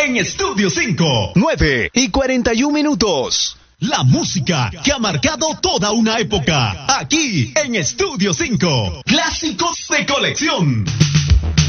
en Estudio 5. 9:41. La música que ha marcado toda una época. Aquí en Estudio 5. Clásicos de colección.